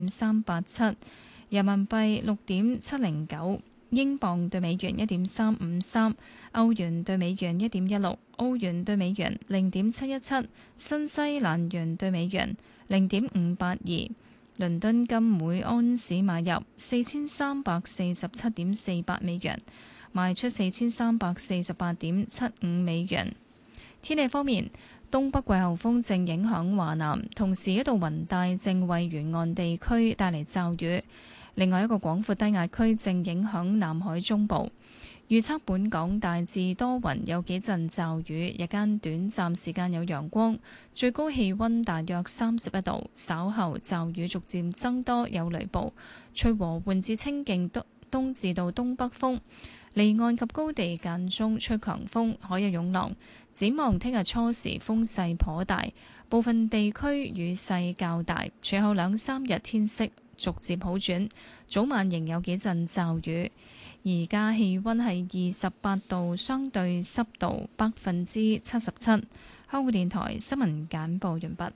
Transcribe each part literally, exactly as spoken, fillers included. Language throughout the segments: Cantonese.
三八七，人民幣六點七零九，英鎊對美元一點三五三，歐元對美元一點一六，澳元對美元零點七一七，新西蘭元對美元零點五八二。倫敦金每安士買入四千三百四十七點四八美元，賣出四千三百四十八點七五美元。天氣方面，東北季候風正影響華南，同時一道雲帶正為沿岸地區帶嚟驟雨。另外一個廣闊低壓區正影響南海中部。預測本港大致多雲，有幾陣驟雨，日間短暫時間有陽光，最高氣溫大約三十一度。稍後驟雨逐漸增多，有雷暴，吹和緩至清勁東東至到東北風，離岸及高地間中吹強風，海有湧浪。展望聽日初時風勢頗大，部分地區雨勢較大，隨後兩三日天色逐漸好轉，早晚仍有幾陣驟雨。而家氣溫係二十八度，相對濕度百分之七十七。香港電台新聞簡報完畢。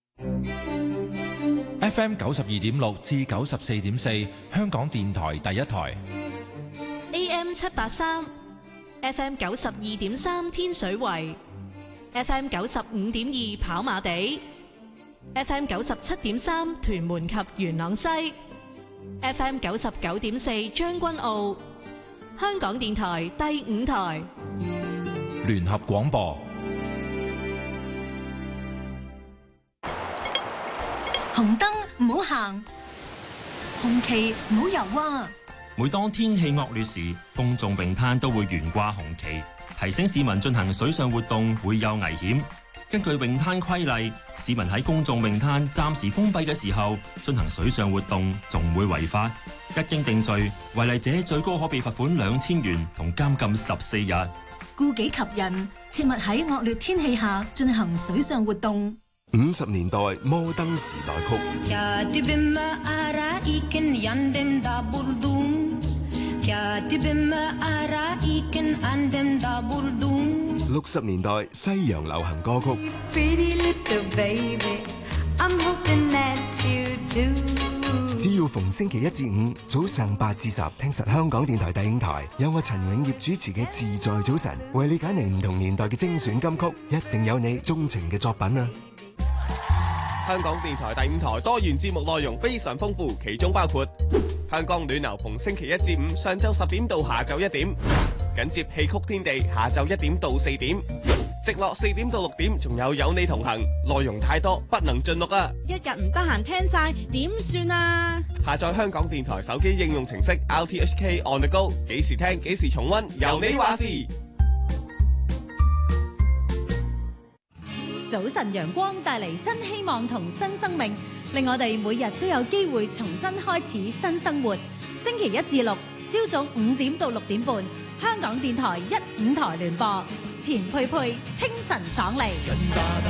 F M 九十二點六至九十四點四，香港電台第一台。 A M 七八三，F M 九十二點三天水圍，F M 九十五點二跑馬地，F M 九十七點三屯門及元朗西，F M 九十九點四將軍澳。香港電台第五台聯合廣播。 紅燈唔好行，紅旗唔好游啊！ 每當天氣惡劣時，公眾泳灘都會懸掛紅旗，提醒市民進行水上活動會有危險。根據泳灘規例，市民喺公眾泳灘暫時封閉嘅時候進行水上活動，仲會違法。一經定罪，違例者最高可被罰款兩千元同監禁十四日。 顧己及人，切勿喺惡劣天氣下進行水上活動。 五十年代摩登時代曲，六十年代西洋流行歌曲。只要逢星期一至五早上八至十，聽實香港電台第五台，有我陳永業主持嘅自在早晨，為你揀嚟唔同年代嘅精選金曲，一定有你鍾情嘅作品啊！ 香港電台第五台多元節目內容非常豐富，其中包括香港暖流逢星期一至五上晝十點到下晝一點，緊接戲曲天地下晝一點到四點，直落四點到六點，仲有有你同行，內容太多不能盡錄啊！ 一日唔得閒聽晒點算啊？ 下載香港電台手機應用程式 R T H K On The Go， 幾時聽幾時重溫，由你話事。 早晨陽光帶嚟新希望同新生命，令我哋每日都有機會重新開始新生活。星期一至六朝早五點到六點半，香港電台一五台聯播，錢佩佩清晨爽利。